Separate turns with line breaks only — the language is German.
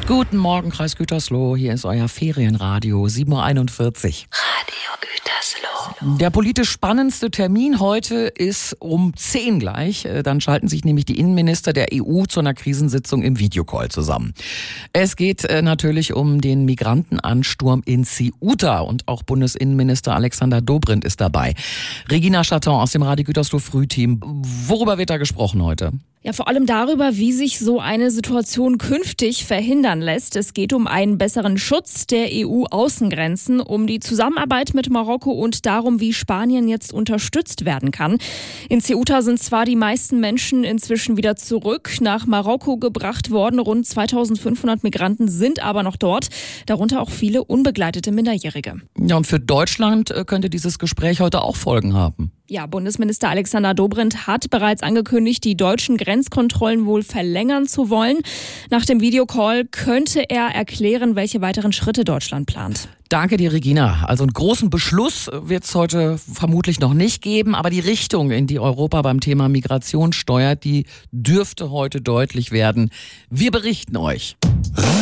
Guten Morgen, Kreis Gütersloh. Hier ist euer Ferienradio, 7.41 Uhr.
Radio Gütersloh.
Der politisch spannendste Termin heute ist um 10 gleich. Dann schalten sich nämlich die Innenminister der EU zu einer Krisensitzung im Videocall zusammen. Es geht natürlich um den Migrantenansturm in Ceuta und auch Bundesinnenminister Alexander Dobrindt ist dabei. Regina Chaton aus dem Radio Gütersloh Frühteam. Worüber wird da gesprochen heute?
Ja, vor allem darüber, wie sich so eine Situation künftig verhindern lässt. Es geht um einen besseren Schutz der EU-Außengrenzen, um die Zusammenarbeit mit Marokko und darum, wie Spanien jetzt unterstützt werden kann. In Ceuta sind zwar die meisten Menschen inzwischen wieder zurück nach Marokko gebracht worden. Rund 2500 Migranten sind aber noch dort, darunter auch viele unbegleitete Minderjährige.
Ja, und für Deutschland könnte dieses Gespräch heute auch Folgen haben.
Ja, Bundesminister Alexander Dobrindt hat bereits angekündigt, die deutschen Grenzkontrollen wohl verlängern zu wollen. Nach dem Videocall könnte er erklären, welche weiteren Schritte Deutschland plant.
Danke dir, Regina. Also einen großen Beschluss wird es heute vermutlich noch nicht geben, aber die Richtung, in die Europa beim Thema Migration steuert, die dürfte heute deutlich werden. Wir berichten euch.